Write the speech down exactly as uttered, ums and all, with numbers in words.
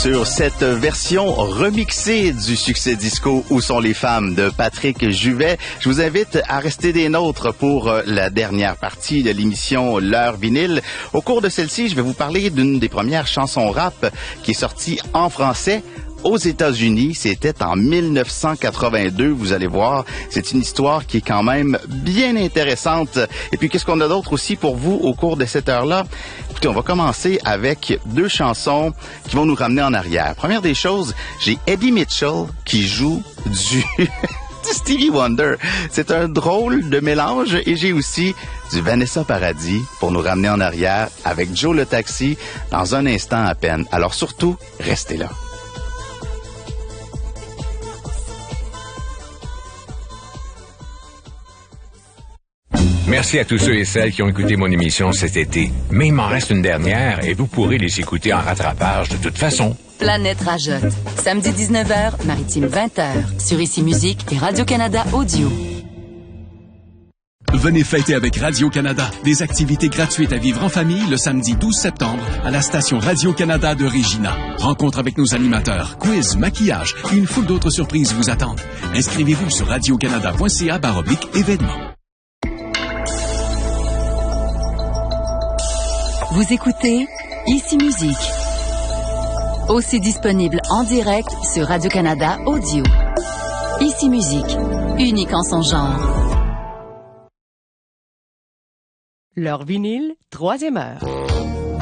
sur cette version remixée du succès disco Où sont les femmes de Patrick Juvet. Je vous invite à rester des nôtres pour la dernière partie de l'émission L'heure vinyle. Au cours de celle-ci, je vais vous parler d'une des premières chansons rap qui est sortie en français aux États-Unis. C'était en mille neuf cent quatre-vingt-deux. Vous allez voir, c'est une histoire qui est quand même bien intéressante. Et puis, qu'est-ce qu'on a d'autre aussi pour vous au cours de cette heure-là? Écoutez, on va commencer avec deux chansons qui vont nous ramener en arrière. Première des choses, j'ai Eddie Mitchell qui joue du... du Stevie Wonder. C'est un drôle de mélange. Et j'ai aussi du Vanessa Paradis pour nous ramener en arrière avec Joe le Taxi dans un instant à peine. Alors surtout, restez là. Merci à tous ceux et celles qui ont écouté mon émission cet été. Mais il m'en reste une dernière et vous pourrez les écouter en rattrapage de toute façon. Planète Rajotte. Samedi dix-neuf heures, Maritime vingt heures. Sur Ici Musique et Radio-Canada Audio. Venez fêter avec Radio-Canada des activités gratuites à vivre en famille le samedi douze septembre à la station Radio-Canada de Regina. Rencontre avec nos animateurs, quiz, maquillage et une foule d'autres surprises vous attendent. Inscrivez-vous sur radiocanada.ca baroblique événements. Vous écoutez Ici Musique. Aussi disponible en direct sur Radio-Canada Audio. Ici Musique, unique en son genre. L'heure vinyle, troisième heure.